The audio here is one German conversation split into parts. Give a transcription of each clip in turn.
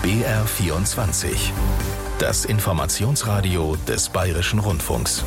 BR24. Das Informationsradio des Bayerischen Rundfunks.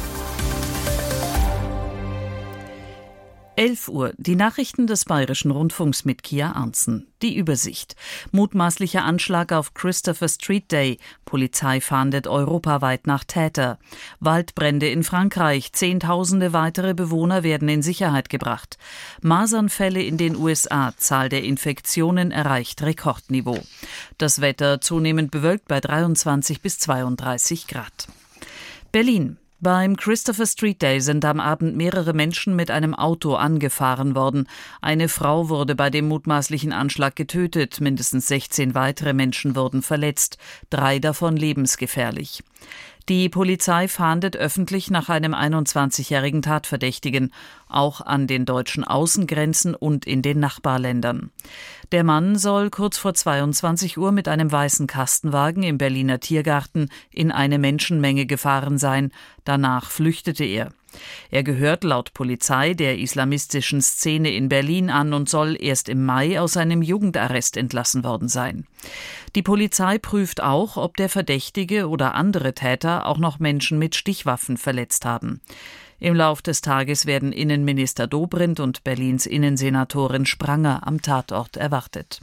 11 Uhr, die Nachrichten des Bayerischen Rundfunks mit Kia Arntzen. Die Übersicht. Mutmaßlicher Anschlag auf Christopher Street Day. Polizei fahndet europaweit nach Täter. Waldbrände in Frankreich. Zehntausende weitere Bewohner werden in Sicherheit gebracht. Masernfälle in den USA. Zahl der Infektionen erreicht Rekordniveau. Das Wetter zunehmend bewölkt bei 23 bis 32 Grad. Berlin. Beim Christopher Street Day sind am Abend mehrere Menschen mit einem Auto angefahren worden. Eine Frau wurde bei dem mutmaßlichen Anschlag getötet, mindestens 16 weitere Menschen wurden verletzt, 3 davon lebensgefährlich. Die Polizei fahndet öffentlich nach einem 21-jährigen Tatverdächtigen, auch an den deutschen Außengrenzen und in den Nachbarländern. Der Mann soll kurz vor 22 Uhr mit einem weißen Kastenwagen im Berliner Tiergarten in eine Menschenmenge gefahren sein. Danach flüchtete er. Er gehört laut Polizei der islamistischen Szene in Berlin an und soll erst im Mai aus einem Jugendarrest entlassen worden sein. Die Polizei prüft auch, ob der Verdächtige oder andere Täter auch noch Menschen mit Stichwaffen verletzt haben. Im Lauf des Tages werden Innenminister Dobrindt und Berlins Innensenatorin Spranger am Tatort erwartet.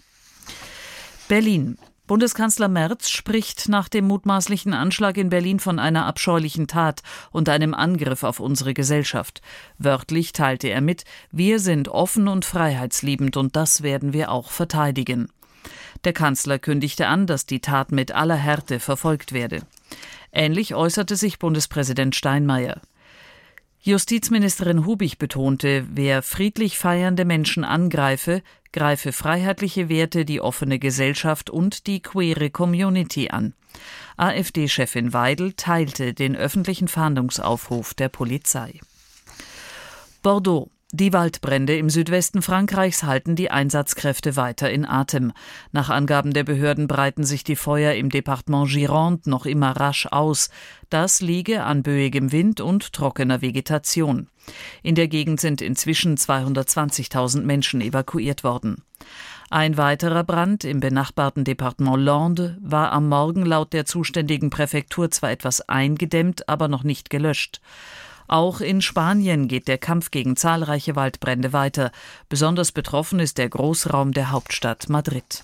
Berlin. Bundeskanzler Merz spricht nach dem mutmaßlichen Anschlag in Berlin von einer abscheulichen Tat und einem Angriff auf unsere Gesellschaft. Wörtlich teilte er mit: Wir sind offen und freiheitsliebend und das werden wir auch verteidigen. Der Kanzler kündigte an, dass die Tat mit aller Härte verfolgt werde. Ähnlich äußerte sich Bundespräsident Steinmeier. Justizministerin Hubig betonte, wer friedlich feiernde Menschen angreife, greife freiheitliche Werte, die offene Gesellschaft und die queere Community an. AfD-Chefin Weidel teilte den öffentlichen Fahndungsaufruf der Polizei. Bordeaux. Die Waldbrände im Südwesten Frankreichs halten die Einsatzkräfte weiter in Atem. Nach Angaben der Behörden breiten sich die Feuer im Departement Gironde noch immer rasch aus. Das liege an böigem Wind und trockener Vegetation. In der Gegend sind inzwischen 220.000 Menschen evakuiert worden. Ein weiterer Brand im benachbarten Departement Landes war am Morgen laut der zuständigen Präfektur zwar etwas eingedämmt, aber noch nicht gelöscht. Auch in Spanien geht der Kampf gegen zahlreiche Waldbrände weiter. Besonders betroffen ist der Großraum der Hauptstadt Madrid.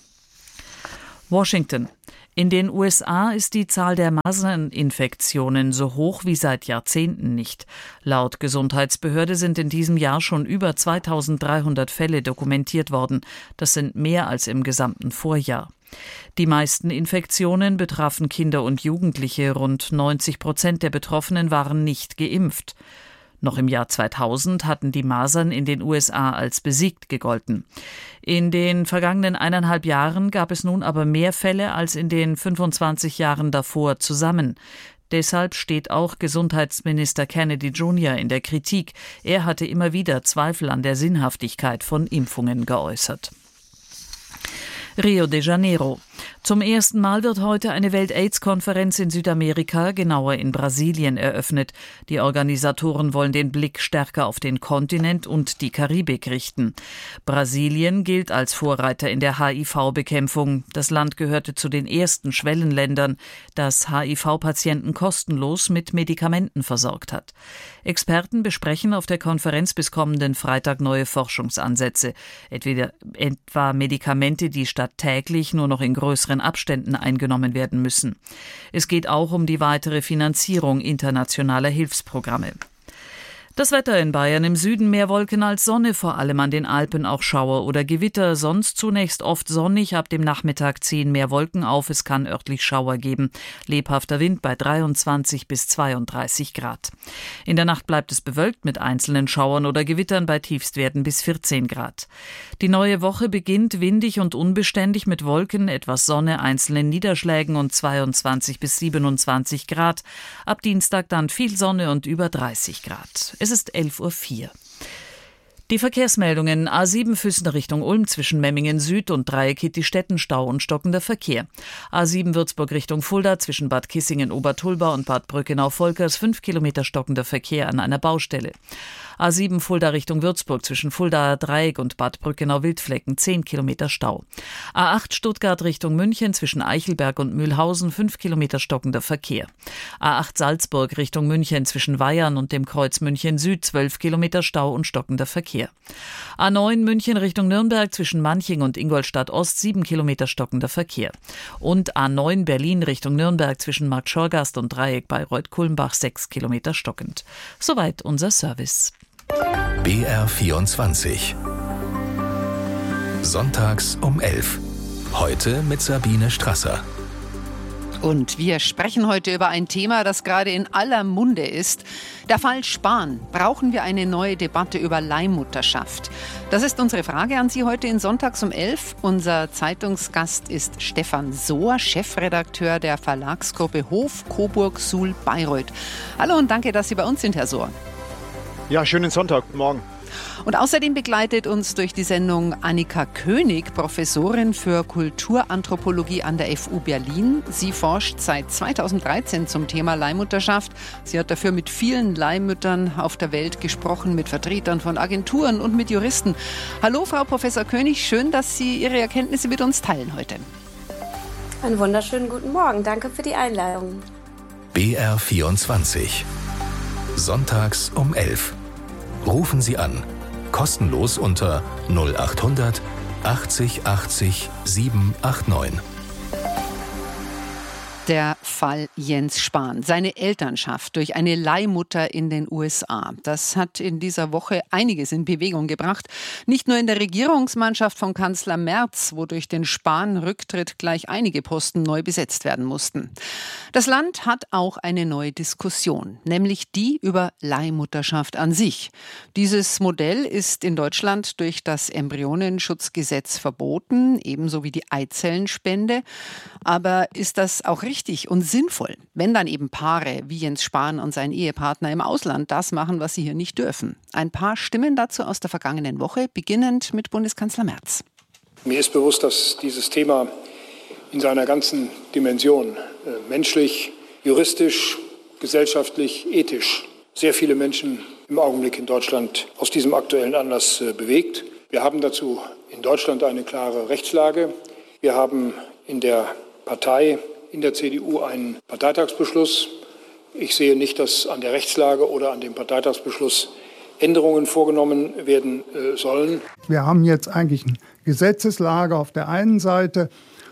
Washington. In den USA ist die Zahl der Maserninfektionen so hoch wie seit Jahrzehnten nicht. Laut Gesundheitsbehörde sind in diesem Jahr schon über 2300 Fälle dokumentiert worden. Das sind mehr als im gesamten Vorjahr. Die meisten Infektionen betrafen Kinder und Jugendliche. Rund 90% der Betroffenen waren nicht geimpft. Noch im Jahr 2000 hatten die Masern in den USA als besiegt gegolten. In den vergangenen 1,5 Jahren gab es nun aber mehr Fälle als in den 25 Jahren davor zusammen. Deshalb steht auch Gesundheitsminister Kennedy Jr. in der Kritik. Er hatte immer wieder Zweifel an der Sinnhaftigkeit von Impfungen geäußert. Rio de Janeiro. Zum ersten Mal wird heute eine Welt-AIDS-Konferenz in Südamerika, genauer in Brasilien, eröffnet. Die Organisatoren wollen den Blick stärker auf den Kontinent und die Karibik richten. Brasilien gilt als Vorreiter in der HIV-Bekämpfung. Das Land gehörte zu den ersten Schwellenländern, das HIV-Patienten kostenlos mit Medikamenten versorgt hat. Experten besprechen auf der Konferenz bis kommenden Freitag neue Forschungsansätze. Etwa Medikamente, die statt täglich nur noch in größeren Abständen eingenommen werden müssen. Es geht auch um die weitere Finanzierung internationaler Hilfsprogramme. Das Wetter in Bayern: im Süden mehr Wolken als Sonne, vor allem an den Alpen auch Schauer oder Gewitter. Sonst zunächst oft sonnig, ab dem Nachmittag ziehen mehr Wolken auf, es kann örtlich Schauer geben. Lebhafter Wind bei 23 bis 32 Grad. In der Nacht bleibt es bewölkt mit einzelnen Schauern oder Gewittern bei Tiefstwerten bis 14 Grad. Die neue Woche beginnt windig und unbeständig mit Wolken, etwas Sonne, einzelnen Niederschlägen und 22 bis 27 Grad. Ab Dienstag dann viel Sonne und über 30 Grad. Es ist 11:04 Uhr. Die Verkehrsmeldungen: A7 Füssen Richtung Ulm zwischen Memmingen Süd und Dreieck-Kittistetten Stau und stockender Verkehr. A7 Würzburg Richtung Fulda zwischen Bad Kissingen-Obertulba und Bad Brückenau-Volkers 5 Kilometer stockender Verkehr an einer Baustelle. A7 Fulda Richtung Würzburg zwischen Fuldaer Dreieck und Bad Brückenau-Wildflecken 10 Kilometer Stau. A8 Stuttgart Richtung München zwischen Eichelberg und Mühlhausen 5 Kilometer stockender Verkehr. A8 Salzburg Richtung München zwischen Weyern und dem Kreuz München Süd 12 Kilometer Stau und stockender Verkehr. A9 München Richtung Nürnberg zwischen Manching und Ingolstadt Ost 7 Kilometer stockender Verkehr. Und A9 Berlin Richtung Nürnberg zwischen Marktschorgast und Dreieck Bayreuth-Kulmbach 6 Kilometer stockend. Soweit unser Service. BR24 Sonntags um 11. Heute mit Sabine Strasser. Und wir sprechen heute über ein Thema, das gerade in aller Munde ist. Der Fall Spahn. Brauchen wir eine neue Debatte über Leihmutterschaft? Das ist unsere Frage an Sie heute in Sonntags um 11. Unser Zeitungsgast ist Stefan Sohr, Chefredakteur der Verlagsgruppe Hof Coburg Suhl Bayreuth. Hallo und danke, dass Sie bei uns sind, Herr Sohr. Ja, schönen Sonntag. Guten Morgen. Und außerdem begleitet uns durch die Sendung Annika König, Professorin für Kulturanthropologie an der FU Berlin. Sie forscht seit 2013 zum Thema Leihmutterschaft. Sie hat dafür mit vielen Leihmüttern auf der Welt gesprochen, mit Vertretern von Agenturen und mit Juristen. Hallo, Frau Professor König, schön, dass Sie Ihre Erkenntnisse mit uns teilen heute. Einen wunderschönen guten Morgen. Danke für die Einladung. BR24 Sonntags um 11. Rufen Sie an. Kostenlos unter 0800 80 80 789. Der Fall Jens Spahn, seine Elternschaft durch eine Leihmutter in den USA. Das hat in dieser Woche einiges in Bewegung gebracht. Nicht nur in der Regierungsmannschaft von Kanzler Merz, wo durch den Spahn-Rücktritt gleich einige Posten neu besetzt werden mussten. Das Land hat auch eine neue Diskussion, nämlich die über Leihmutterschaft an sich. Dieses Modell ist in Deutschland durch das Embryonenschutzgesetz verboten, ebenso wie die Eizellenspende. Aber ist das auch richtig und sinnvoll, wenn dann eben Paare wie Jens Spahn und sein Ehepartner im Ausland das machen, was sie hier nicht dürfen? Ein paar Stimmen dazu aus der vergangenen Woche, beginnend mit Bundeskanzler Merz. Mir ist bewusst, dass dieses Thema in seiner ganzen Dimension, menschlich, juristisch, gesellschaftlich, ethisch, sehr viele Menschen im Augenblick in Deutschland aus diesem aktuellen Anlass bewegt. Wir haben dazu in Deutschland eine klare Rechtslage. Wir haben in der Partei, in der CDU einen Parteitagsbeschluss. Ich sehe nicht, dass an der Rechtslage oder an dem Parteitagsbeschluss Änderungen vorgenommen werden sollen. Wir haben jetzt eigentlich eine Gesetzeslage auf der einen Seite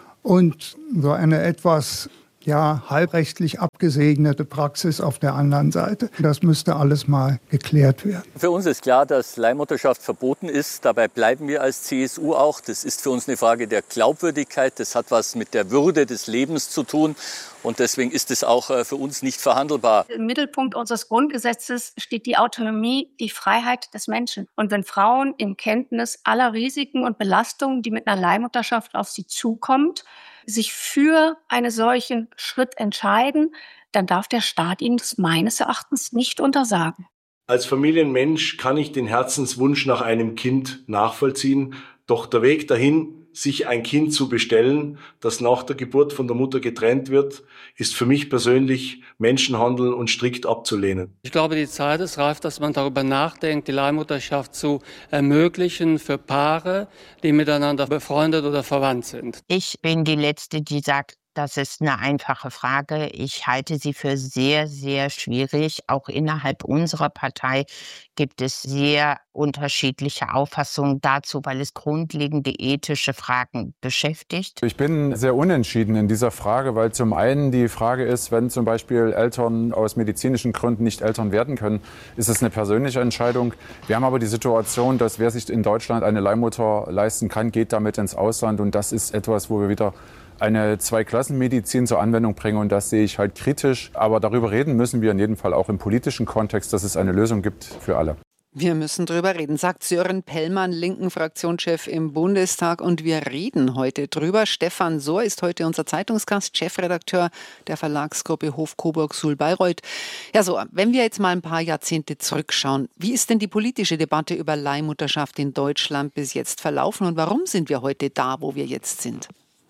und so eine etwas halbrechtlich abgesegnete Praxis auf der anderen Seite. Das müsste alles mal geklärt werden. Für uns ist klar, dass Leihmutterschaft verboten ist. Dabei bleiben wir als CSU auch. Das ist für uns eine Frage der Glaubwürdigkeit. Das hat was mit der Würde des Lebens zu tun. Und deswegen ist es auch für uns nicht verhandelbar. Im Mittelpunkt unseres Grundgesetzes steht die Autonomie, die Freiheit des Menschen. Und wenn Frauen in Kenntnis aller Risiken und Belastungen, die mit einer Leihmutterschaft auf sie zukommt, sich für einen solchen Schritt entscheiden, dann darf der Staat ihnen das meines Erachtens nicht untersagen. Als Familienmensch kann ich den Herzenswunsch nach einem Kind nachvollziehen, doch der Weg dahin, sich ein Kind zu bestellen, das nach der Geburt von der Mutter getrennt wird, ist für mich persönlich Menschenhandel und strikt abzulehnen. Ich glaube, die Zeit ist reif, dass man darüber nachdenkt, die Leihmutterschaft zu ermöglichen für Paare, die miteinander befreundet oder verwandt sind. Ich bin die Letzte, die sagt, das ist eine einfache Frage. Ich halte sie für sehr, sehr schwierig. Auch innerhalb unserer Partei gibt es sehr unterschiedliche Auffassungen dazu, weil es grundlegende ethische Fragen beschäftigt. Ich bin sehr unentschieden in dieser Frage, weil zum einen die Frage ist, wenn zum Beispiel Eltern aus medizinischen Gründen nicht Eltern werden können, ist es eine persönliche Entscheidung. Wir haben aber die Situation, dass wer sich in Deutschland eine Leihmutter leisten kann, geht damit ins Ausland. Und das ist etwas, wo wir wieder eine Zweiklassenmedizin zur Anwendung bringen, und das sehe ich halt kritisch. Aber darüber reden müssen wir in jedem Fall auch im politischen Kontext, dass es eine Lösung gibt für alle. Wir müssen drüber reden, sagt Sören Pellmann, linken Fraktionschef im Bundestag. Und wir reden heute drüber. Stefan Sohr ist heute unser Zeitungsgast, Chefredakteur der Verlagsgruppe Hof-Coburg-Suhl-Bayreuth. Ja, Sohr, wenn wir jetzt mal ein paar Jahrzehnte zurückschauen, wie ist denn die politische Debatte über Leihmutterschaft in Deutschland bis jetzt verlaufen und warum sind wir heute da, wo wir jetzt sind?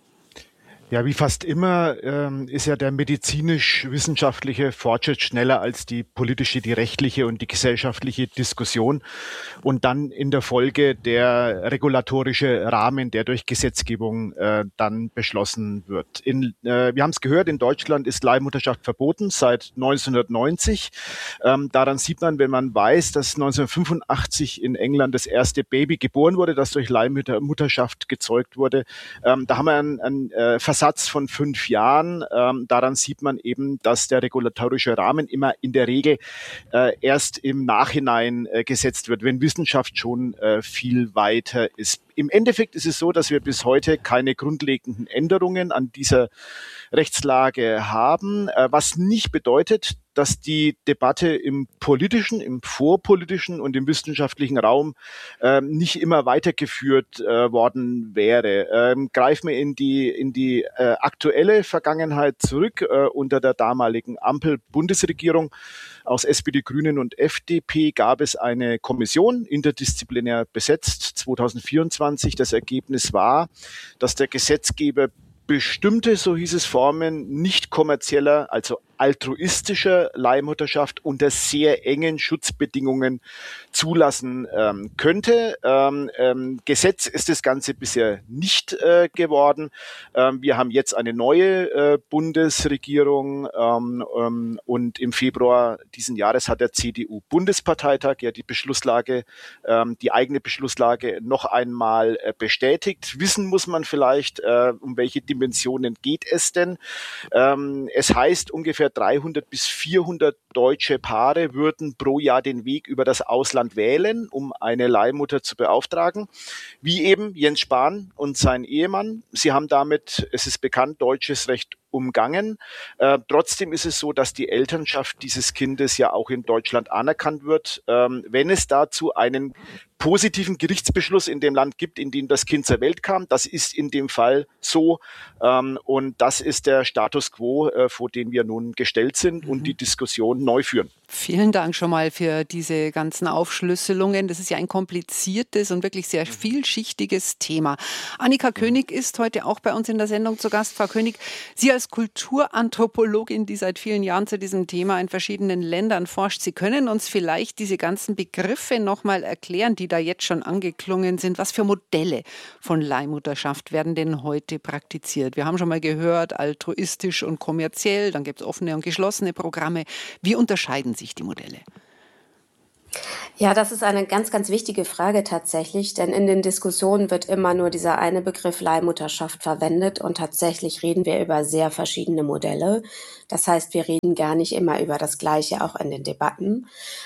Ja, wie fast immer ist ja der medizinisch-wissenschaftliche Fortschritt schneller als die politische, die rechtliche und die gesellschaftliche Diskussion und dann in der Folge der regulatorische Rahmen, der durch Gesetzgebung dann beschlossen wird. Wir haben es gehört, in Deutschland ist Leihmutterschaft verboten seit 1990. Daran sieht man, wenn man weiß, dass 1985 in England das erste Baby geboren wurde, das durch Leihmutterschaft gezeugt wurde. Da haben wir einen Versatz von 5 Jahren. Daran sieht man eben, dass der regulatorische Rahmen immer in der Regel erst im Nachhinein gesetzt wird, wenn Wissenschaft schon viel weiter ist. Im Endeffekt ist es so, dass wir bis heute keine grundlegenden Änderungen an dieser Rechtslage haben, was nicht bedeutet, dass die Debatte im politischen, im vorpolitischen und im wissenschaftlichen Raum nicht immer weitergeführt worden wäre. Greifen wir in die aktuelle Vergangenheit zurück. Unter der damaligen Ampel-Bundesregierung aus SPD, Grünen und FDP gab es eine Kommission, interdisziplinär besetzt, 2024. Das Ergebnis war, dass der Gesetzgeber bestimmte, so hieß es, Formen nicht kommerzieller, also altruistischer Leihmutterschaft unter sehr engen Schutzbedingungen zulassen könnte. Gesetz ist das Ganze bisher nicht geworden. Wir haben jetzt eine neue Bundesregierung und im Februar diesen Jahres hat der CDU-Bundesparteitag ja die Beschlusslage, die eigene Beschlusslage noch einmal bestätigt. Wissen muss man vielleicht, um welche Dimensionen geht es denn? Es heißt, ungefähr 300 bis 400 deutsche Paare würden pro Jahr den Weg über das Ausland wählen, um eine Leihmutter zu beauftragen, wie eben Jens Spahn und sein Ehemann. Sie haben damit, es ist bekannt, deutsches Recht umgangen. Trotzdem ist es so, dass die Elternschaft dieses Kindes ja auch in Deutschland anerkannt wird, wenn es dazu einen positiven Gerichtsbeschluss in dem Land gibt, in dem das Kind zur Welt kam. Das ist in dem Fall so und das ist der Status quo, vor den wir nun gestellt sind und die Diskussion neu führen. Vielen Dank schon mal für diese ganzen Aufschlüsselungen. Das ist ja ein kompliziertes und wirklich sehr vielschichtiges Thema. Annika König ist heute auch bei uns in der Sendung zu Gast. Frau König, Sie als Kulturanthropologin, die seit vielen Jahren zu diesem Thema in verschiedenen Ländern forscht, Sie können uns vielleicht diese ganzen Begriffe noch mal erklären, die da jetzt schon angeklungen sind. Was für Modelle von Leihmutterschaft werden denn heute praktiziert? Wir haben schon mal gehört, altruistisch und kommerziell, dann gibt es offene und geschlossene Programme. Wie unterscheiden sich die Modelle? Ja, das ist eine ganz, ganz wichtige Frage tatsächlich, denn in den Diskussionen wird immer nur dieser eine Begriff Leihmutterschaft verwendet und tatsächlich reden wir über sehr verschiedene Modelle. Das heißt, wir reden gar nicht immer über das Gleiche, auch in den Debatten.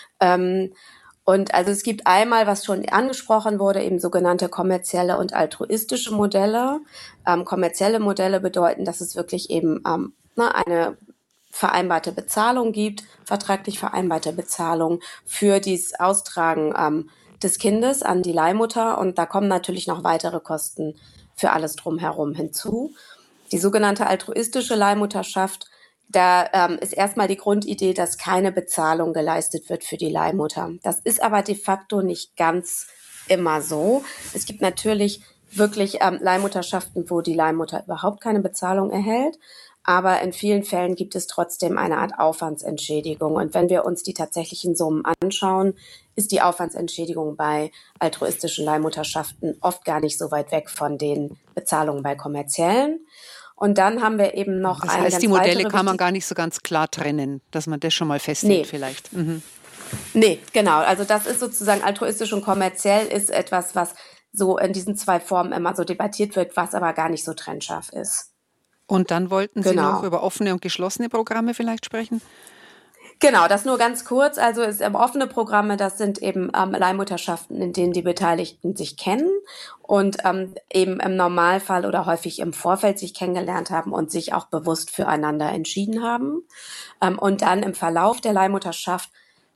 Und also es gibt einmal, was schon angesprochen wurde, eben sogenannte kommerzielle und altruistische Modelle. Kommerzielle Modelle bedeuten, dass es wirklich eben eine vereinbarte Bezahlung gibt, vertraglich vereinbarte Bezahlung für das Austragen des Kindes an die Leihmutter. Und da kommen natürlich noch weitere Kosten für alles drumherum hinzu. Die sogenannte altruistische Leihmutterschaft, da ist erstmal die Grundidee, dass keine Bezahlung geleistet wird für die Leihmutter. Das ist aber de facto nicht ganz immer so. Es gibt natürlich wirklich Leihmutterschaften, wo die Leihmutter überhaupt keine Bezahlung erhält. Aber in vielen Fällen gibt es trotzdem eine Art Aufwandsentschädigung. Und wenn wir uns die tatsächlichen Summen anschauen, ist die Aufwandsentschädigung bei altruistischen Leihmutterschaften oft gar nicht so weit weg von den Bezahlungen bei kommerziellen. Und dann haben wir eben noch das heißt, die Modelle kann man gar nicht so ganz klar trennen, dass man das schon mal festlegt vielleicht. Nee, genau. Also das ist sozusagen altruistisch und kommerziell ist etwas, was so in diesen zwei Formen immer so debattiert wird, was aber gar nicht so trennscharf ist. Und dann wollten Sie noch über offene und geschlossene Programme vielleicht sprechen? Genau, das nur ganz kurz. Also offene Programme, das sind eben Leihmutterschaften, in denen die Beteiligten sich kennen und eben im Normalfall oder häufig im Vorfeld sich kennengelernt haben und sich auch bewusst füreinander entschieden haben. Und dann im Verlauf der Leihmutterschaft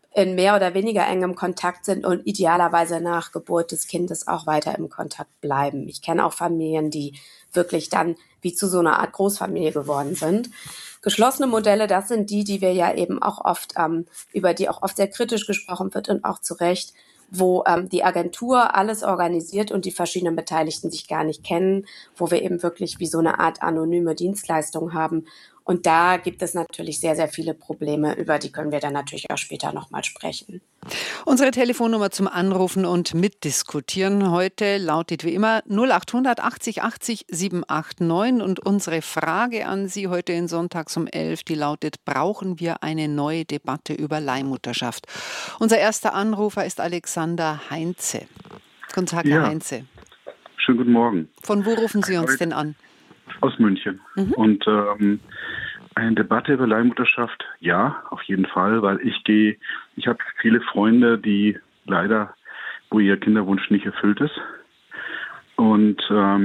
in mehr oder weniger engem Kontakt sind und idealerweise nach Geburt des Kindes auch weiter im Kontakt bleiben. Ich kenne auch Familien, die wirklich dann wie zu so einer Art Großfamilie geworden sind. Geschlossene Modelle, das sind die wir ja eben auch oft, über die auch oft sehr kritisch gesprochen wird und auch zu Recht, wo die Agentur alles organisiert und die verschiedenen Beteiligten sich gar nicht kennen, wo wir eben wirklich wie so eine Art anonyme Dienstleistung haben. Und da gibt es natürlich sehr, sehr viele Probleme, über die können wir dann natürlich auch später nochmal sprechen. Unsere Telefonnummer zum Anrufen und Mitdiskutieren heute lautet wie immer 0800 80 80 789 und unsere Frage an Sie heute in Sonntags um 11, die lautet: Brauchen wir eine neue Debatte über Leihmutterschaft? Unser erster Anrufer ist Alexander Heinze. Guten Tag, Herr Heinze. Schönen guten Morgen. Von wo rufen Sie uns denn an? Aus München. Und eine Debatte über Leihmutterschaft, ja, auf jeden Fall, weil ich habe viele Freunde, die leider, wo ihr Kinderwunsch nicht erfüllt ist. Und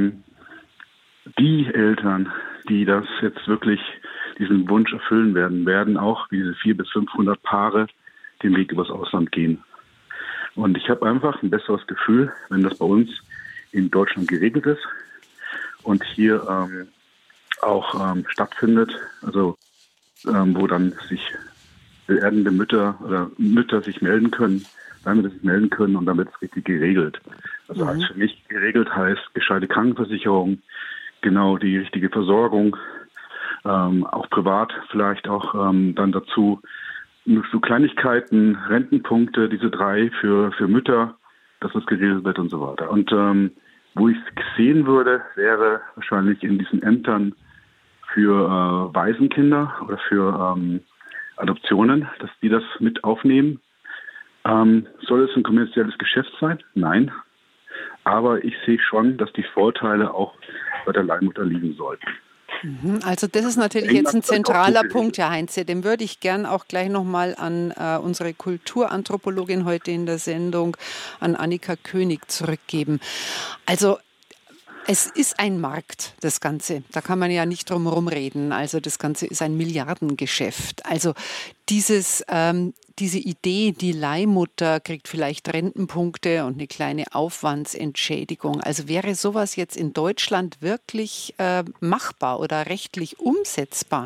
die Eltern, die das jetzt wirklich, diesen Wunsch erfüllen werden auch wie diese 400 bis 500 Paare den Weg übers Ausland gehen. Und ich habe einfach ein besseres Gefühl, wenn das bei uns in Deutschland geregelt ist und hier auch stattfindet, also wo dann sich werdende Mütter oder Mütter sich melden können, damit sich melden können und damit ist richtig geregelt. Also als für mich geregelt heißt gescheite Krankenversicherung, genau die richtige Versorgung, auch privat vielleicht auch dann dazu so Kleinigkeiten, Rentenpunkte, diese 3 für Mütter, dass das geregelt wird und so weiter. Und wo ich es sehen würde, wäre wahrscheinlich in diesen Ämtern für Waisenkinder oder für Adoptionen, dass die das mit aufnehmen. Soll es ein kommerzielles Geschäft sein? Nein. Aber ich sehe schon, dass die Vorteile auch bei der Leihmutter liegen sollten. Also das ist natürlich jetzt ein zentraler Punkt, Herr Heinze. Den würde ich gern auch gleich nochmal an unsere Kulturanthropologin heute in der Sendung, an Annika König, zurückgeben. Also es ist ein Markt, das Ganze. Da kann man ja nicht drum herum reden. Also das Ganze ist ein Milliardengeschäft. Also diese Idee, die Leihmutter kriegt vielleicht Rentenpunkte und eine kleine Aufwandsentschädigung. Also wäre sowas jetzt in Deutschland wirklich machbar oder rechtlich umsetzbar?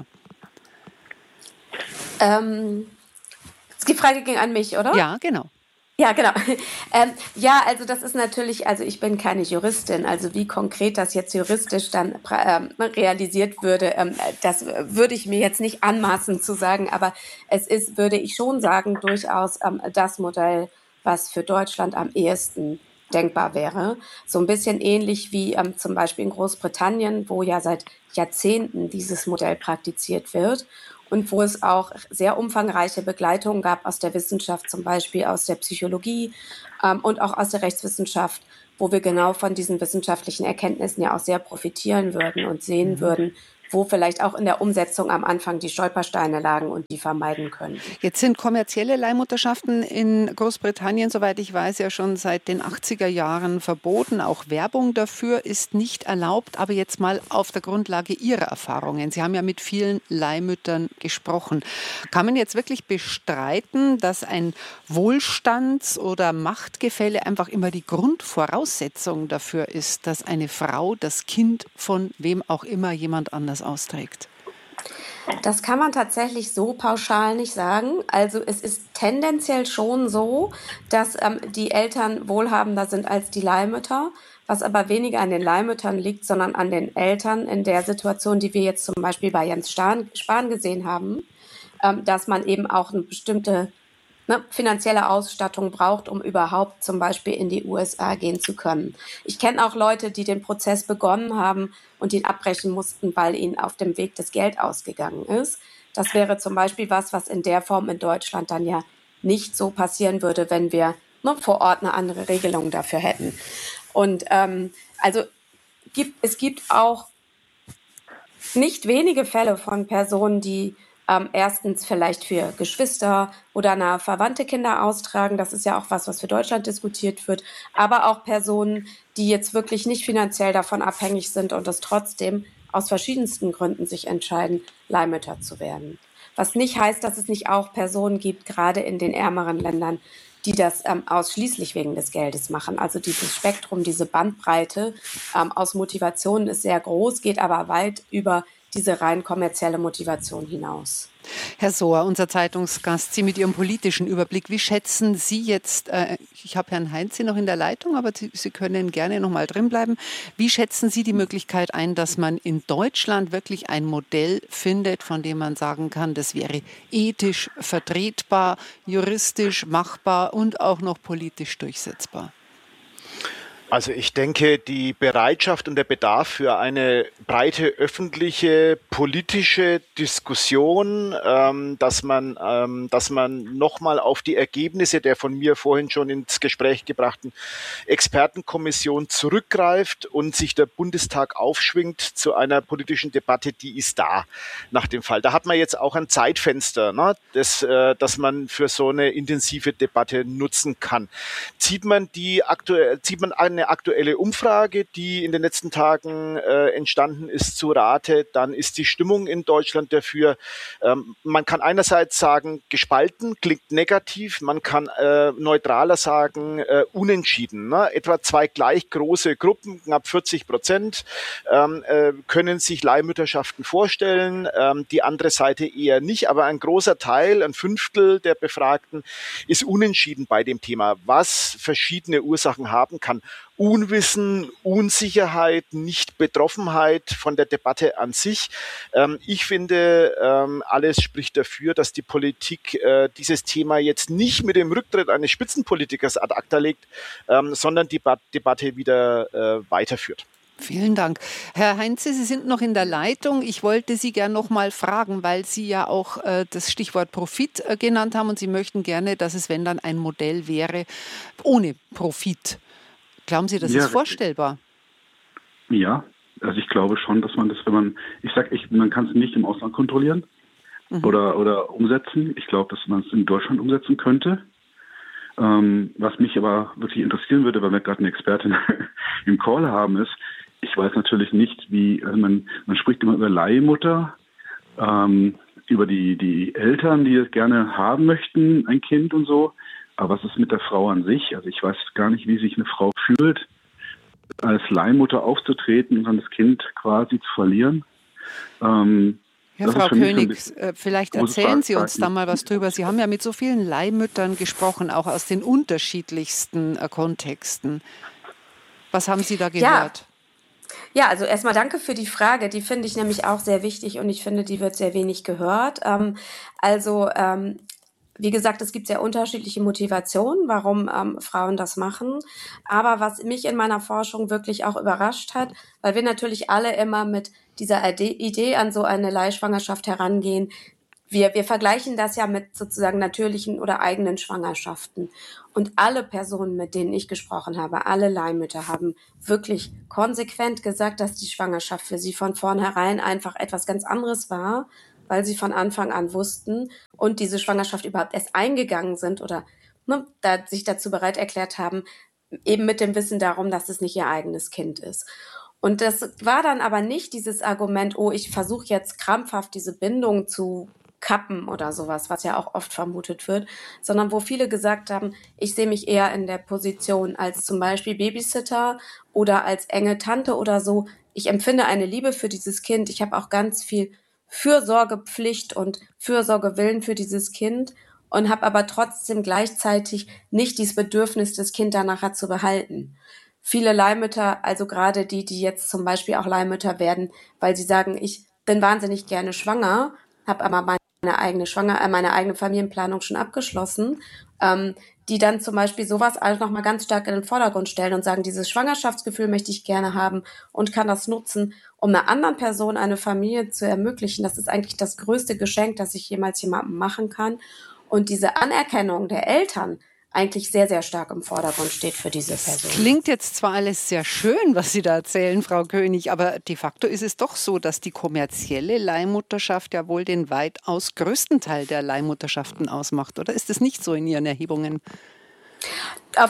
Die Frage ging an mich, oder? Ja, genau. Ja, genau. Ja, also das ist natürlich, also ich bin keine Juristin, also wie konkret das jetzt juristisch dann realisiert würde, das würde ich mir jetzt nicht anmaßen zu sagen, aber es ist, würde ich schon sagen, durchaus das Modell, was für Deutschland am ehesten denkbar wäre. So ein bisschen ähnlich wie zum Beispiel in Großbritannien, wo ja seit Jahrzehnten dieses Modell praktiziert wird. Und wo es auch sehr umfangreiche Begleitungen gab aus der Wissenschaft, zum Beispiel aus der Psychologie und auch aus der Rechtswissenschaft, wo wir genau von diesen wissenschaftlichen Erkenntnissen ja auch sehr profitieren würden und sehen würden, wo vielleicht auch in der Umsetzung am Anfang die Stolpersteine lagen und die vermeiden können. Jetzt sind kommerzielle Leihmutterschaften in Großbritannien, soweit ich weiß, ja schon seit den 80er Jahren verboten. Auch Werbung dafür ist nicht erlaubt. Aber jetzt mal auf der Grundlage Ihrer Erfahrungen. Sie haben ja mit vielen Leihmüttern gesprochen. Kann man jetzt wirklich bestreiten, dass ein Wohlstands- oder Machtgefälle einfach immer die Grundvoraussetzung dafür ist, dass eine Frau das Kind von wem auch immer jemand anders austrägt? Das kann man tatsächlich so pauschal nicht sagen. Also es ist tendenziell schon so, dass die Eltern wohlhabender sind als die Leihmütter, was aber weniger an den Leihmüttern liegt, sondern an den Eltern in der Situation, die wir jetzt zum Beispiel bei Jens Spahn gesehen haben, dass man eben auch eine bestimmte finanzielle Ausstattung braucht, um überhaupt zum Beispiel in die USA gehen zu können. Ich kenne auch Leute, die den Prozess begonnen haben und ihn abbrechen mussten, weil ihnen auf dem Weg das Geld ausgegangen ist. Das wäre zum Beispiel was in der Form in Deutschland dann ja nicht so passieren würde, wenn wir vor Ort eine andere Regelung dafür hätten. Und es gibt auch nicht wenige Fälle von Personen, die erstens vielleicht für Geschwister oder nahe Verwandte Kinder austragen. Das ist ja auch was für Deutschland diskutiert wird. Aber auch Personen, die jetzt wirklich nicht finanziell davon abhängig sind und es trotzdem aus verschiedensten Gründen sich entscheiden, Leihmütter zu werden. Was nicht heißt, dass es nicht auch Personen gibt, gerade in den ärmeren Ländern, die das ausschließlich wegen des Geldes machen. Also dieses Spektrum, diese Bandbreite aus Motivationen ist sehr groß, geht aber weit über diese rein kommerzielle Motivation hinaus. Herr Sohr, unser Zeitungsgast, Sie mit Ihrem politischen Überblick, wie schätzen Sie jetzt, ich habe Herrn Heinze noch in der Leitung, aber Sie können gerne noch mal drin bleiben, wie schätzen Sie die Möglichkeit ein, dass man in Deutschland wirklich ein Modell findet, von dem man sagen kann, das wäre ethisch vertretbar, juristisch machbar und auch noch politisch durchsetzbar? Also ich denke, die Bereitschaft und der Bedarf für eine breite öffentliche politische Diskussion, dass man nochmal auf die Ergebnisse der von mir vorhin schon ins Gespräch gebrachten Expertenkommission zurückgreift und sich der Bundestag aufschwingt zu einer politischen Debatte, die ist da nach dem Fall. Da hat man jetzt auch ein Zeitfenster, ne, das man für so eine intensive Debatte nutzen kann. Zieht man eine aktuelle Umfrage, die in den letzten Tagen entstanden ist, zu Rate, dann ist die Stimmung in Deutschland dafür, man kann einerseits sagen, gespalten, klingt negativ, man kann neutraler sagen, unentschieden. Ne? Etwa 2 gleich große Gruppen, knapp 40%, können sich Leihmütterschaften vorstellen, die andere Seite eher nicht, aber ein großer Teil, ein Fünftel der Befragten ist unentschieden bei dem Thema, was verschiedene Ursachen haben kann. Unwissen, Unsicherheit, Nicht-Betroffenheit von der Debatte an sich. Ich finde, alles spricht dafür, dass die Politik dieses Thema jetzt nicht mit dem Rücktritt eines Spitzenpolitikers ad acta legt, sondern die Debatte wieder weiterführt. Vielen Dank. Herr Heinze, Sie sind noch in der Leitung. Ich wollte Sie gerne noch mal fragen, weil Sie ja auch das Stichwort Profit genannt haben und Sie möchten gerne, dass es, wenn dann, ein Modell wäre ohne Profit. Glauben Sie, das ist vorstellbar? Ja, also ich glaube schon, dass man das, man kann es nicht im Ausland kontrollieren oder umsetzen. Ich glaube, dass man es in Deutschland umsetzen könnte. Was mich aber wirklich interessieren würde, weil wir gerade eine Expertin im Call haben, ist, ich weiß natürlich nicht, man spricht immer über Leihmutter, über die Eltern, die es gerne haben möchten, ein Kind und so. Aber was ist mit der Frau an sich? Also ich weiß gar nicht, wie sich eine Frau fühlt, als Leihmutter aufzutreten und dann das Kind quasi zu verlieren. Frau König, vielleicht erzählen Sie uns da mal was drüber. Sie haben ja mit so vielen Leihmüttern gesprochen, auch aus den unterschiedlichsten Kontexten. Was haben Sie da gehört? Ja, also erstmal danke für die Frage. Die finde ich nämlich auch sehr wichtig und ich finde, die wird sehr wenig gehört. Wie gesagt, es gibt sehr unterschiedliche Motivationen, warum Frauen das machen. Aber was mich in meiner Forschung wirklich auch überrascht hat, weil wir natürlich alle immer mit dieser Idee an so eine Leihschwangerschaft herangehen, wir vergleichen das ja mit sozusagen natürlichen oder eigenen Schwangerschaften. Und alle Personen, mit denen ich gesprochen habe, alle Leihmütter, haben wirklich konsequent gesagt, dass die Schwangerschaft für sie von vornherein einfach etwas ganz anderes war, weil sie von Anfang an wussten und diese Schwangerschaft überhaupt erst eingegangen sind oder sich dazu bereit erklärt haben, eben mit dem Wissen darum, dass es nicht ihr eigenes Kind ist. Und das war dann aber nicht dieses Argument, ich versuche jetzt krampfhaft diese Bindung zu kappen oder sowas, was ja auch oft vermutet wird, sondern wo viele gesagt haben, ich sehe mich eher in der Position als zum Beispiel Babysitter oder als enge Tante oder so. Ich empfinde eine Liebe für dieses Kind. Ich habe auch ganz viel Fürsorgepflicht und Fürsorgewillen für dieses Kind und habe aber trotzdem gleichzeitig nicht dieses Bedürfnis, das Kind dann nachher zu behalten. Viele Leihmütter, also gerade die jetzt zum Beispiel auch Leihmütter werden, weil sie sagen, ich bin wahnsinnig gerne schwanger, habe aber meine eigene Familienplanung schon abgeschlossen, die dann zum Beispiel sowas alles nochmal ganz stark in den Vordergrund stellen und sagen, dieses Schwangerschaftsgefühl möchte ich gerne haben und kann das nutzen, um einer anderen Person eine Familie zu ermöglichen. Das ist eigentlich das größte Geschenk, das ich jemals jemandem machen kann. Und diese Anerkennung der Eltern eigentlich sehr, sehr stark im Vordergrund steht für diese Person. Klingt jetzt zwar alles sehr schön, was Sie da erzählen, Frau König, aber de facto ist es doch so, dass die kommerzielle Leihmutterschaft ja wohl den weitaus größten Teil der Leihmutterschaften ausmacht. Oder ist es nicht so in Ihren Erhebungen? Auf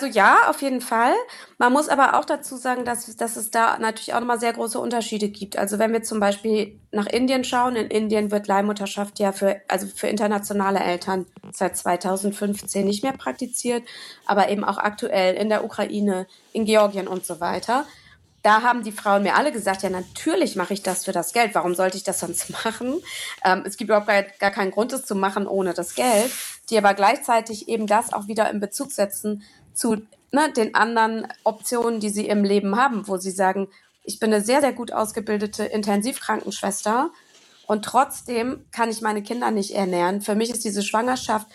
jeden Fall. Man muss aber auch dazu sagen, dass es da natürlich auch nochmal sehr große Unterschiede gibt. Also wenn wir zum Beispiel nach Indien schauen, in Indien wird Leihmutterschaft ja für internationale Eltern seit 2015 nicht mehr praktiziert, aber eben auch aktuell in der Ukraine, in Georgien und so weiter. Da haben die Frauen mir alle gesagt, ja, natürlich mache ich das für das Geld. Warum sollte ich das sonst machen? Es gibt überhaupt gar keinen Grund, es zu machen ohne das Geld. Die aber gleichzeitig eben das auch wieder in Bezug setzen zu den anderen Optionen, die sie im Leben haben, wo sie sagen, ich bin eine sehr, sehr gut ausgebildete Intensivkrankenschwester und trotzdem kann ich meine Kinder nicht ernähren. Für mich ist diese Schwangerschaft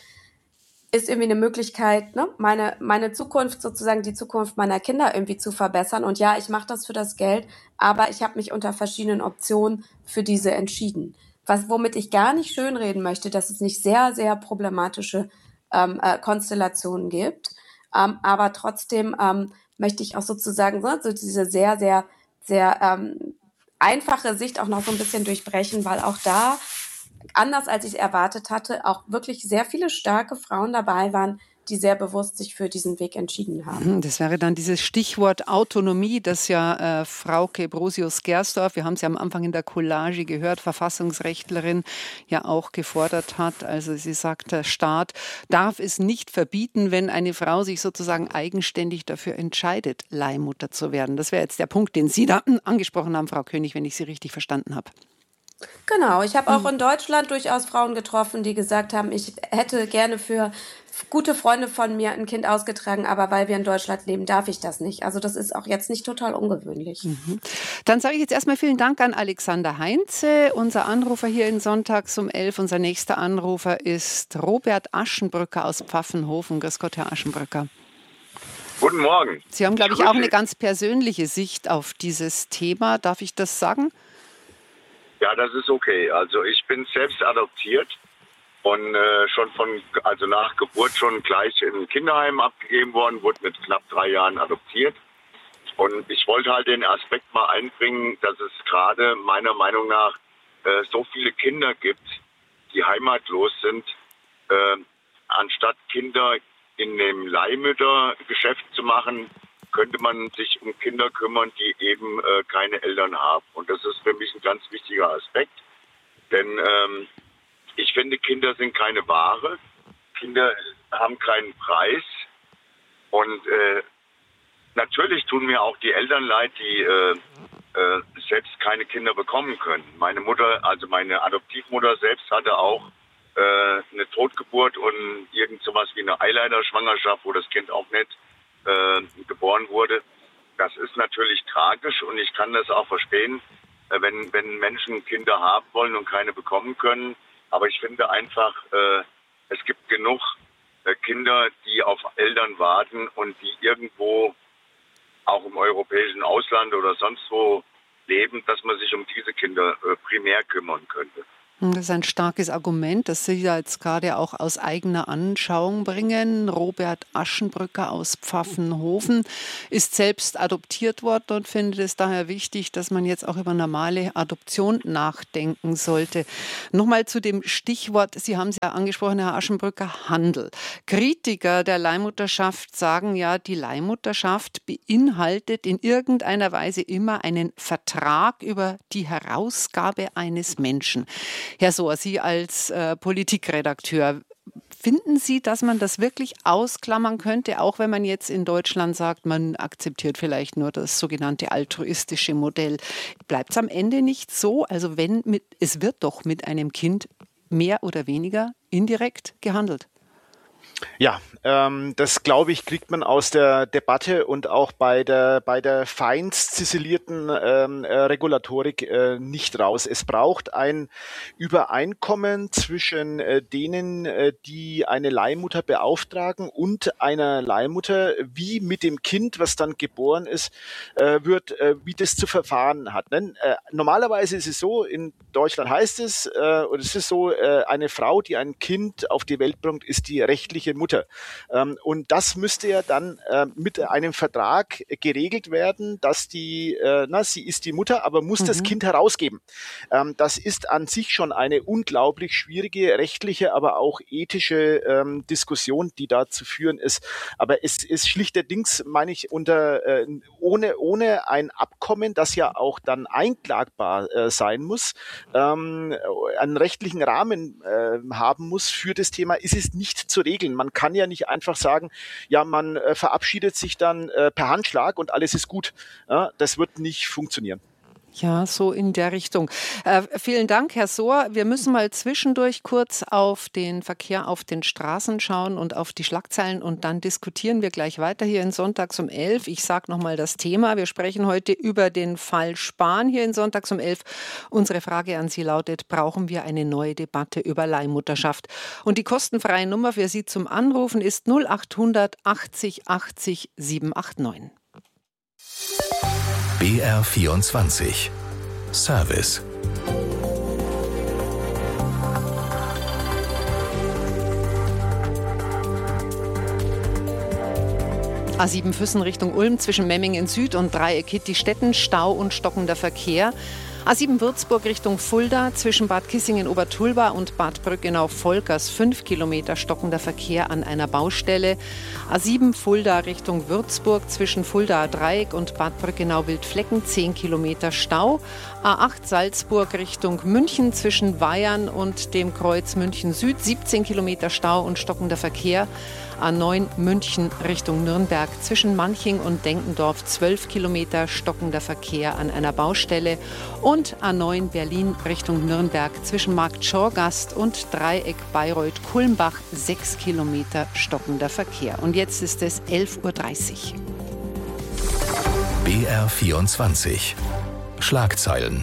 ist irgendwie eine Möglichkeit, meine Zukunft sozusagen, die Zukunft meiner Kinder irgendwie zu verbessern. Und ja, ich mache das für das Geld, aber ich habe mich unter verschiedenen Optionen für diese entschieden. Womit ich gar nicht schönreden möchte, dass es nicht sehr, sehr problematische Konstellationen gibt. Aber trotzdem möchte ich auch sozusagen so diese sehr, sehr, sehr einfache Sicht auch noch so ein bisschen durchbrechen, weil auch da, anders als ich es erwartet hatte, auch wirklich sehr viele starke Frauen dabei waren, die sehr bewusst sich für diesen Weg entschieden haben. Das wäre dann dieses Stichwort Autonomie, das ja Frauke Brosius-Gersdorf, wir haben es ja am Anfang in der Collage gehört, Verfassungsrechtlerin, ja auch gefordert hat. Also sie sagt, der Staat darf es nicht verbieten, wenn eine Frau sich sozusagen eigenständig dafür entscheidet, Leihmutter zu werden. Das wäre jetzt der Punkt, den Sie da angesprochen haben, Frau König, wenn ich Sie richtig verstanden habe. Genau, ich habe auch in Deutschland durchaus Frauen getroffen, die gesagt haben, ich hätte gerne für gute Freunde von mir ein Kind ausgetragen, aber weil wir in Deutschland leben, darf ich das nicht. Also das ist auch jetzt nicht total ungewöhnlich. Dann sage ich jetzt erstmal vielen Dank an Alexander Heinze, unser Anrufer hier in Sonntags um 11. Unser nächster Anrufer ist Robert Aschenbrücker aus Pfaffenhofen. Grüß Gott, Herr Aschenbrücker. Guten Morgen. Sie haben, glaube ich, auch eine ganz persönliche Sicht auf dieses Thema. Darf ich das sagen? Ja, das ist okay. Also ich bin selbst adoptiert und schon nach Geburt schon gleich in ein Kinderheim abgegeben worden, wurde mit knapp 3 Jahren adoptiert. Und ich wollte halt den Aspekt mal einbringen, dass es gerade meiner Meinung nach so viele Kinder gibt, die heimatlos sind, anstatt Kinder in dem Leihmüttergeschäft zu machen, könnte man sich um Kinder kümmern, die eben keine Eltern haben. Und das ist für mich ein ganz wichtiger Aspekt. Denn ich finde, Kinder sind keine Ware. Kinder haben keinen Preis. Und natürlich tun mir auch die Eltern leid, die selbst keine Kinder bekommen können. Meine Mutter, also meine Adoptivmutter selbst hatte auch eine Totgeburt und irgend sowas wie eine Eileiterschwangerschaft, wo das Kind auch nicht geboren wurde. Das ist natürlich tragisch und ich kann das auch verstehen, wenn Menschen Kinder haben wollen und keine bekommen können. Aber ich finde einfach, es gibt genug Kinder, die auf Eltern warten und die irgendwo auch im europäischen Ausland oder sonst wo leben, dass man sich um diese Kinder primär kümmern könnte. Das ist ein starkes Argument, das Sie jetzt gerade auch aus eigener Anschauung bringen. Robert Aschenbrücker aus Pfaffenhofen ist selbst adoptiert worden und findet es daher wichtig, dass man jetzt auch über normale Adoption nachdenken sollte. Nochmal zu dem Stichwort, Sie haben es ja angesprochen, Herr Aschenbrücker, Handel. Kritiker der Leihmutterschaft sagen ja, die Leihmutterschaft beinhaltet in irgendeiner Weise immer einen Vertrag über die Herausgabe eines Menschen. Herr Sohr, Sie als Politikredakteur, finden Sie, dass man das wirklich ausklammern könnte, auch wenn man jetzt in Deutschland sagt, man akzeptiert vielleicht nur das sogenannte altruistische Modell? Bleibt es am Ende nicht so? Also es wird doch mit einem Kind mehr oder weniger indirekt gehandelt. Ja, das glaube ich, kriegt man aus der Debatte und auch bei der feinst ziselierten Regulatorik nicht raus. Es braucht ein Übereinkommen zwischen denen, die eine Leihmutter beauftragen und einer Leihmutter, wie mit dem Kind, was dann geboren ist, wie das zu verfahren hat. Normalerweise ist es so, in Deutschland heißt es, oder es ist so, eine Frau, die ein Kind auf die Welt bringt, ist die rechtlich rechtliche Mutter. Und das müsste ja dann mit einem Vertrag geregelt werden, dass sie ist die Mutter, aber muss das Kind herausgeben. Das ist an sich schon eine unglaublich schwierige rechtliche, aber auch ethische Diskussion, die da zu führen ist. Aber es ist schlichterdings, meine ich, ohne ein Abkommen, das ja auch dann einklagbar sein muss, einen rechtlichen Rahmen haben muss für das Thema, ist es nicht zu regeln. Man kann ja nicht einfach sagen, ja, man verabschiedet sich dann per Handschlag und alles ist gut. Ja, das wird nicht funktionieren. Ja, so in der Richtung. Vielen Dank, Herr Sohr. Wir müssen mal zwischendurch kurz auf den Verkehr auf den Straßen schauen und auf die Schlagzeilen und dann diskutieren wir gleich weiter hier in Sonntags um 11. Ich sage nochmal das Thema. Wir sprechen heute über den Fall Spahn hier in Sonntags um 11. Unsere Frage an Sie lautet, brauchen wir eine neue Debatte über Leihmutterschaft? Und die kostenfreie Nummer für Sie zum Anrufen ist 0800 80 80 789. BR24 Service. A7 Füssen Richtung Ulm zwischen Memmingen Süd und Dreieck Hittistetten, Stau und stockender Verkehr. A7 Würzburg Richtung Fulda zwischen Bad Kissingen-Obertulba und Bad Brückenau-Volkers 5 Kilometer stockender Verkehr an einer Baustelle. A7 Fulda Richtung Würzburg zwischen Fulda Dreieck und Bad Brückenau-Wildflecken 10 Kilometer Stau. A8 Salzburg Richtung München zwischen Weyern und dem Kreuz München Süd 17 Kilometer Stau und stockender Verkehr. A9 München Richtung Nürnberg zwischen Manching und Denkendorf 12 Kilometer stockender Verkehr an einer Baustelle und A9 Berlin Richtung Nürnberg zwischen Markt Schorgast und Dreieck Bayreuth-Kulmbach 6 Kilometer stockender Verkehr. Und jetzt ist es 11.30 Uhr. BR24 Schlagzeilen.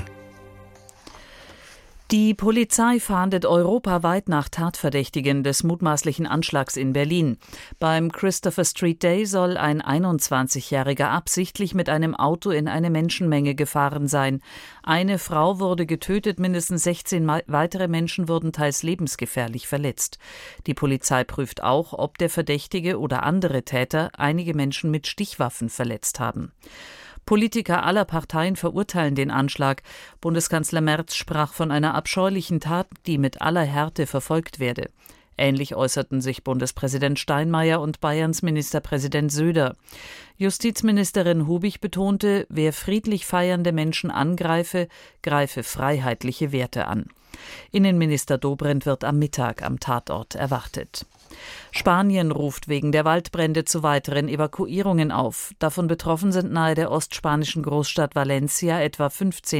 Die Polizei fahndet europaweit nach Tatverdächtigen des mutmaßlichen Anschlags in Berlin. Beim Christopher Street Day soll ein 21-Jähriger absichtlich mit einem Auto in eine Menschenmenge gefahren sein. Eine Frau wurde getötet, mindestens 16 weitere Menschen wurden teils lebensgefährlich verletzt. Die Polizei prüft auch, ob der Verdächtige oder andere Täter einige Menschen mit Stichwaffen verletzt haben. Politiker aller Parteien verurteilen den Anschlag. Bundeskanzler Merz sprach von einer abscheulichen Tat, die mit aller Härte verfolgt werde. Ähnlich äußerten sich Bundespräsident Steinmeier und Bayerns Ministerpräsident Söder. Justizministerin Hubig betonte, wer friedlich feiernde Menschen angreife, greife freiheitliche Werte an. Innenminister Dobrindt wird am Mittag am Tatort erwartet. Spanien ruft wegen der Waldbrände zu weiteren Evakuierungen auf. Davon betroffen sind nahe der ostspanischen Großstadt Valencia etwa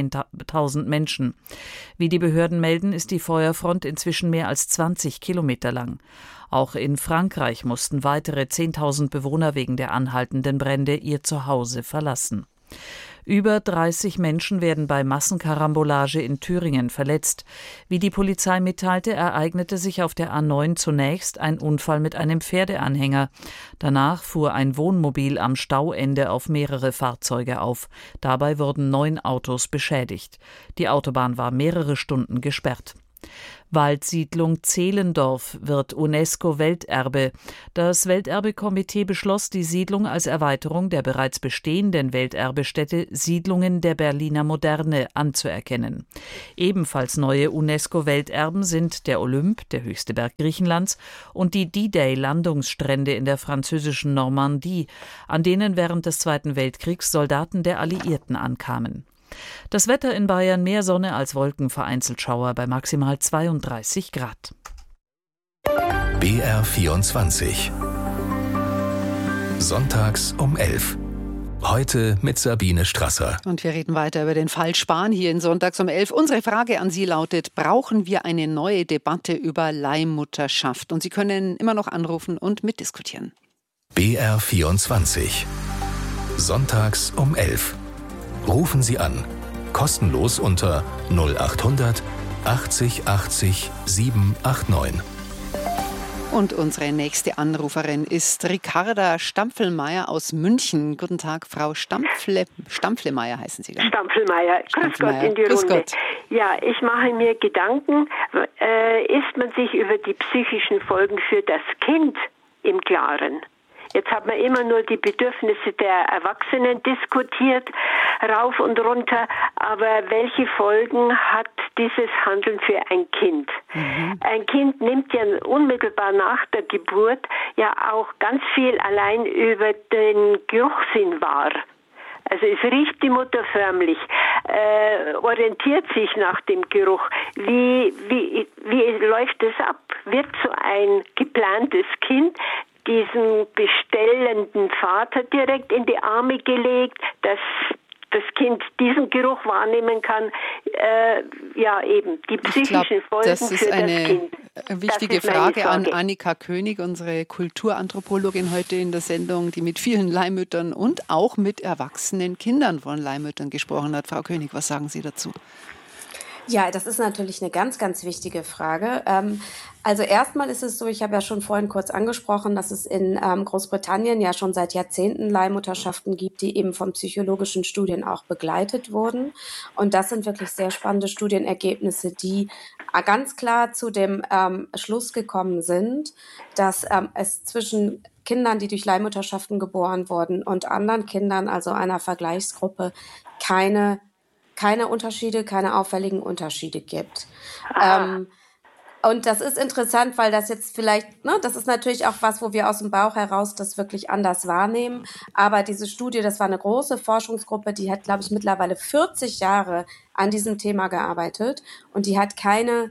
15.000 Menschen. Wie die Behörden melden, ist die Feuerfront inzwischen mehr als 20 Kilometer lang. Auch in Frankreich mussten weitere 10.000 Bewohner wegen der anhaltenden Brände ihr Zuhause verlassen. Über 30 Menschen werden bei Massenkarambolage in Thüringen verletzt. Wie die Polizei mitteilte, ereignete sich auf der A9 zunächst ein Unfall mit einem Pferdeanhänger. Danach fuhr ein Wohnmobil am Stauende auf mehrere Fahrzeuge auf. Dabei wurden 9 Autos beschädigt. Die Autobahn war mehrere Stunden gesperrt. Waldsiedlung Zehlendorf wird UNESCO-Welterbe. Das Welterbekomitee beschloss, die Siedlung als Erweiterung der bereits bestehenden Welterbestätte Siedlungen der Berliner Moderne anzuerkennen. Ebenfalls neue UNESCO-Welterben sind der Olymp, der höchste Berg Griechenlands, und die D-Day-Landungsstrände in der französischen Normandie, an denen während des Zweiten Weltkriegs Soldaten der Alliierten ankamen. Das Wetter in Bayern: mehr Sonne als Wolken, vereinzelt Schauer bei maximal 32 Grad. BR24 Sonntags um 11. Heute mit Sabine Strasser. Und wir reden weiter über den Fall Spahn hier in Sonntags um 11. Unsere Frage an Sie lautet, brauchen wir eine neue Debatte über Leihmutterschaft? Und Sie können immer noch anrufen und mitdiskutieren. BR24 Sonntags um 11. Rufen Sie an. Kostenlos unter 0800 80 80 789. Und unsere nächste Anruferin ist Ricarda Stampfelmeier aus München. Guten Tag, Frau Stampflemeier heißen Sie, gell? Stampfelmeier. Grüß Gott in die Grüß Runde. Gott. Ja, ich mache mir Gedanken, ist man sich über die psychischen Folgen für das Kind im Klaren? Jetzt hat man immer nur die Bedürfnisse der Erwachsenen diskutiert, rauf und runter, aber welche Folgen hat dieses Handeln für ein Kind? Ein Kind nimmt ja unmittelbar nach der Geburt ja auch ganz viel allein über den Geruchssinn wahr. Also es riecht die Mutter förmlich, orientiert sich nach dem Geruch. Wie läuft es ab? Wird so ein geplantes Kind diesem bestellenden Vater direkt in die Arme gelegt, dass das Kind diesen Geruch wahrnehmen kann, eben die psychischen Folgen das ist für eine das Kind. Wichtige Frage an Annika König, unsere Kulturanthropologin heute in der Sendung, die mit vielen Leihmüttern und auch mit erwachsenen Kindern von Leihmüttern gesprochen hat. Frau König, was sagen Sie dazu? Ja, das ist natürlich eine ganz, ganz wichtige Frage. Also erstmal ist es so, ich habe ja schon vorhin kurz angesprochen, dass es in Großbritannien ja schon seit Jahrzehnten Leihmutterschaften gibt, die eben von psychologischen Studien auch begleitet wurden. Und das sind wirklich sehr spannende Studienergebnisse, die ganz klar zu dem Schluss gekommen sind, dass es zwischen Kindern, die durch Leihmutterschaften geboren wurden, und anderen Kindern, also einer Vergleichsgruppe, keine Unterschiede, keine auffälligen Unterschiede gibt. Und das ist interessant, weil das jetzt vielleicht, das ist natürlich auch was, wo wir aus dem Bauch heraus das wirklich anders wahrnehmen. Aber diese Studie, das war eine große Forschungsgruppe, die hat, glaube ich, mittlerweile 40 Jahre an diesem Thema gearbeitet. Und die hat keine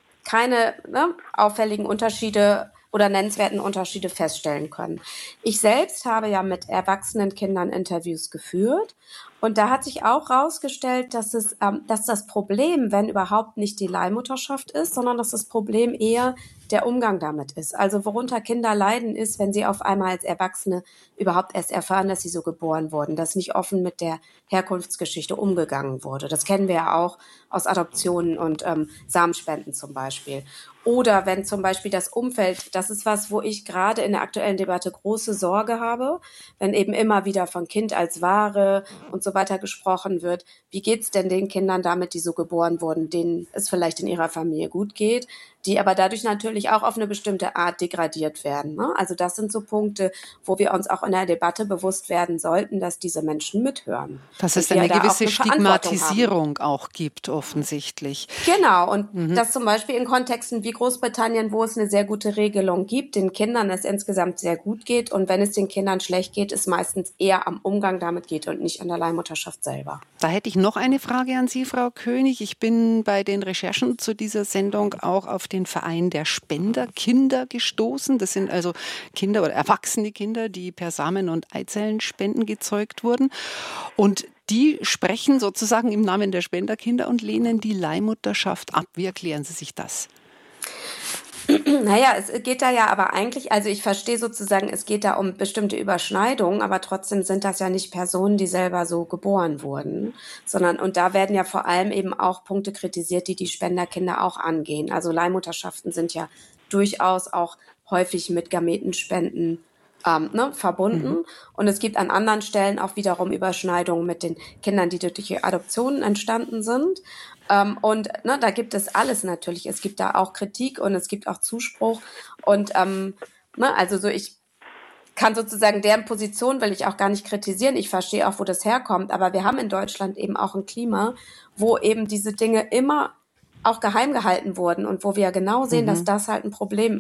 auffälligen Unterschiede oder nennenswerten Unterschiede feststellen können. Ich selbst habe ja mit erwachsenen Kindern Interviews geführt. Und da hat sich auch herausgestellt, dass das Problem, wenn überhaupt, nicht die Leihmutterschaft ist, sondern dass das Problem eher der Umgang damit ist. Also worunter Kinder leiden ist, wenn sie auf einmal als Erwachsene überhaupt erst erfahren, dass sie so geboren wurden, dass nicht offen mit der Herkunftsgeschichte umgegangen wurde. Das kennen wir ja auch aus Adoptionen und Samenspenden zum Beispiel. Oder wenn zum Beispiel das Umfeld, das ist was, wo ich gerade in der aktuellen Debatte große Sorge habe, wenn eben immer wieder von Kind als Ware und so weiter gesprochen wird. Wie geht's denn den Kindern damit, die so geboren wurden, denen es vielleicht in ihrer Familie gut geht, die aber dadurch natürlich auch auf eine bestimmte Art degradiert werden, ne? Also das sind so Punkte, wo wir uns auch in der Debatte bewusst werden sollten, dass diese Menschen mithören. Dass es eine gewisse Stigmatisierung auch gibt, offensichtlich. Genau, und das zum Beispiel in Kontexten wie Großbritannien, wo es eine sehr gute Regelung gibt, den Kindern es insgesamt sehr gut geht, und wenn es den Kindern schlecht geht, es meistens eher am Umgang damit geht und nicht an der Leihmutterschaft selber. Da hätte ich noch eine Frage an Sie, Frau König. Ich bin bei den Recherchen zu dieser Sendung auch auf den Verein der Spenderkinder gestoßen. Das sind also Kinder oder erwachsene Kinder, die per Samen- und Eizellenspenden gezeugt wurden. Und die sprechen sozusagen im Namen der Spenderkinder und lehnen die Leihmutterschaft ab. Wie erklären Sie sich das? Naja, es geht da ja aber eigentlich, also ich verstehe sozusagen, es geht da um bestimmte Überschneidungen, aber trotzdem sind das ja nicht Personen, die selber so geboren wurden, sondern, und da werden ja vor allem eben auch Punkte kritisiert, die Spenderkinder auch angehen. Also Leihmutterschaften sind ja durchaus auch häufig mit Gametenspenden verbunden. Und es gibt an anderen Stellen auch wiederum Überschneidungen mit den Kindern, die durch Adoptionen entstanden sind. Und da gibt es alles natürlich. Es gibt da auch Kritik und es gibt auch Zuspruch. Und also so, ich kann sozusagen deren Position, will ich auch gar nicht kritisieren. Ich verstehe auch, wo das herkommt. Aber wir haben in Deutschland eben auch ein Klima, wo eben diese Dinge immer auch geheim gehalten wurden und wo wir genau sehen, dass das halt ein Problem